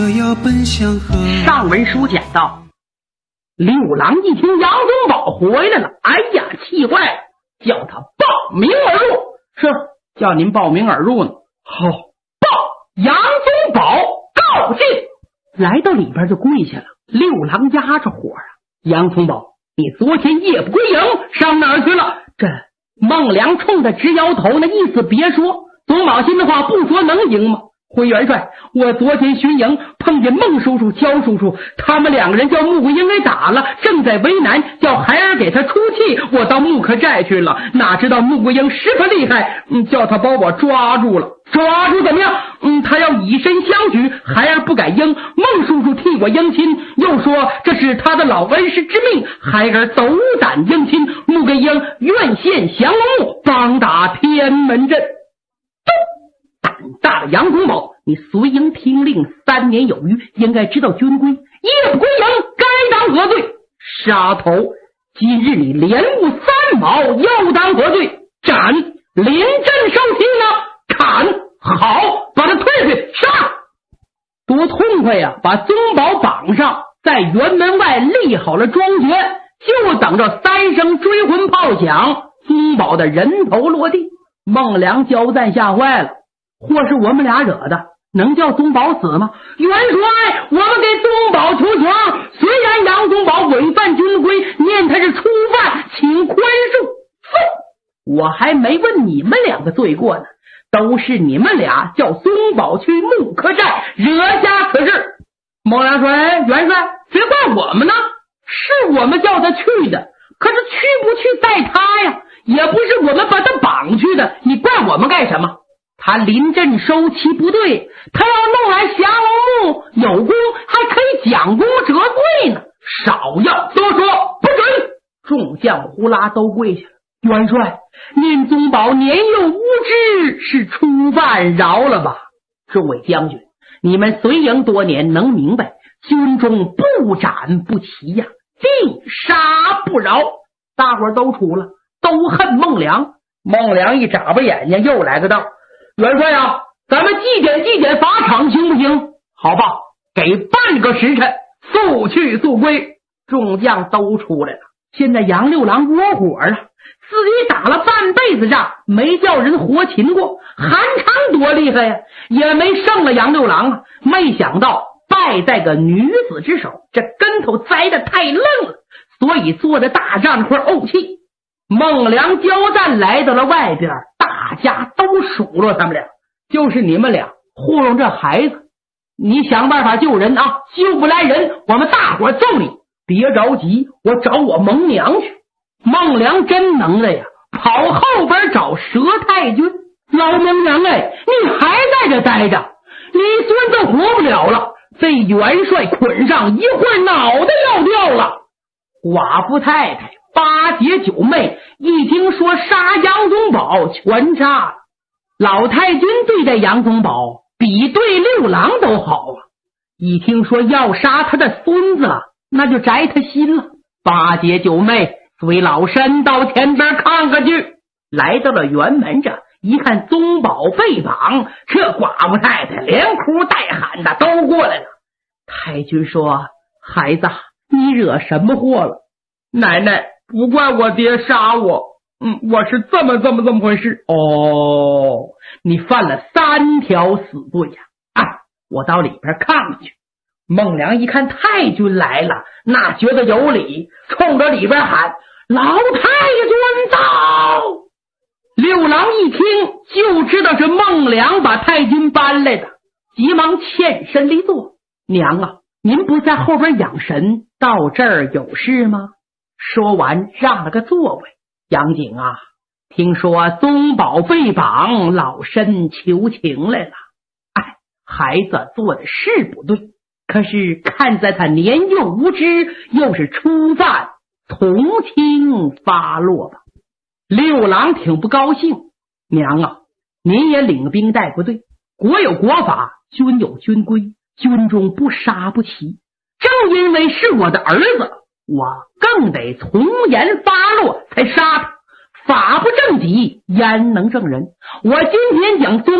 上文书讲到，六郎一听杨宗保回来了，哎呀，气坏了，叫他报名而入。是，叫您报名而入呢。好，报杨宗保告进。来到里边就跪下了。六郎压着火啊，杨宗保，你昨天夜不归营，上哪儿去了？这孟良冲他直摇头，那意思别说，宗保心的话不说能赢吗？回元帅，我昨天巡营碰见孟叔叔、焦叔叔，他们两个人叫穆桂英给打了，正在为难，叫孩儿给他出气。我到木克寨去了，哪知道穆桂英十分厉害，叫他把我抓住了。抓住怎么样？他要以身相许，孩儿不敢应。孟叔叔替我应亲，又说这是他的老恩师之命，孩儿斗胆应亲。穆桂英愿献降龙木，帮打天门阵。胆大的杨宗保，你随营听令3年有余，应该知道军规，夜不归营该当何罪？杀头！今日你连误3毛，又当何罪？斩！临阵受刑呢？砍！好，把他推去杀！多痛快呀！把宗保绑上，在辕门外立好了庄爵，就等着3声追魂炮响，宗保的人头落地。孟良焦赞吓坏了，或是我们俩惹的，能叫宗保死吗？元帅，我们给宗保求情，虽然杨宗保违反军规，念他是初犯，请宽恕。我还没问你们两个罪过呢，都是你们俩叫宗保去木克寨惹下此事。孟良说，元帅，谁怪我们呢？是我们叫他去的，可是去不去在他呀，也不是我们把他绑去的，你怪我们干什么？他临阵收其不对，他要弄来降龙木，有功还可以奖功折罪呢，少要多说，不准！众将呼啦都跪下了。元帅，您宗保年幼无知，是初犯，饶了吧。众位将军，你们随营多年，能明白军中不斩不齐呀，定杀不饶。大伙儿都出了，都恨孟良。孟良一眨巴眼睛，又来个道，元帅啊，咱们祭奠法场行不行？好吧，给半个时辰，速去速归。众将都出来了。现在杨六郎窝火了，自己打了半辈子仗，没叫人活擒过。韩昌多厉害呀，也没胜了杨六郎啊。没想到败在个女子之手，这跟头栽得太愣了，所以坐在大帐块怄气。孟良交战来到了外边，大家都数落他们俩，就是你们俩糊弄这孩子，你想办法救人啊，救不来人，我们大伙揍你。别着急，我找我盟娘去。孟良真能耐呀，跑后边找佘太君。老盟娘哎，你还在这待着，你孙子活不了了，被元帅捆上，一会儿脑袋要掉了。寡妇太太8姐9妹一听说杀杨宗保，全炸了。老太君对待杨宗保比对六郎都好啊，一听说要杀他的孙子，那就摘他心了。8姐9妹随老身到前边看看去。来到了辕门这，一看宗保被绑，这寡妇太太连哭带喊的都过来了。太君说，孩子，你惹什么祸了？奶奶，不怪我爹杀我，我是这么回事。哦，你犯了3条死罪呀！我到里边看看去。孟良一看太君来了，那觉得有理，冲着里边喊，老太君到。六郎一听就知道是孟良把太君搬来的，急忙欠身离座。娘啊，您不在后边养神，到这儿有事吗？说完让了个座位。杨景啊，听说宗保被绑，老身求情来了。孩子做的是不对，可是看在他年幼无知，又是初犯，从轻发落吧。六郎挺不高兴，娘啊，您也领兵带部队，国有国法，军有军规，军中不杀不齐。正因为是我的儿子，我更得从严发落才杀他，法不正己，焉能正人？我今天讲宗